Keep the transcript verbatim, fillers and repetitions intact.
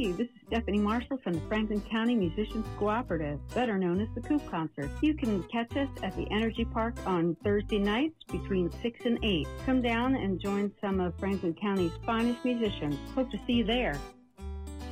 Hey, this is Stephanie Marshall from the Franklin County Musicians Cooperative, better known as the Coop Concert. You can catch us at the Energy Park on Thursday nights between six and eight. Come down and join some of Franklin County's finest musicians. Hope to see you there.